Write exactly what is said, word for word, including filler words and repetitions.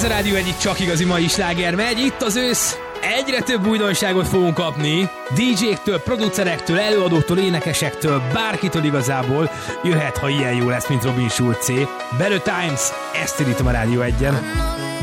a Rádió egyik csak igazi mai sláger megy, itt az ősz, egyre több újdonságot fogunk kapni, dé jéktől, producerektől, előadóktól, énekesektől, bárkitől igazából jöhet, ha ilyen jó lesz, mint Robin Schulzé. Better Times, ezt indítom a Rádió egyen.